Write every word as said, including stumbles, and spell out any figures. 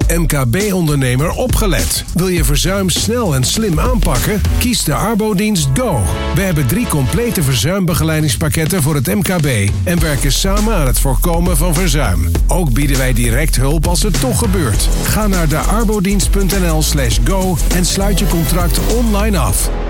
M K B-ondernemer opgelet. Wil je verzuim snel en slim aanpakken? Kies de Arbodienst Go. We hebben drie complete verzuimbegeleidingspakketten voor het M K B en werken samen aan het voorkomen van verzuim. Ook bieden wij direct hulp als het toch gebeurt. Ga naar de arbodienst punt n l slash go en sluit je contract online af.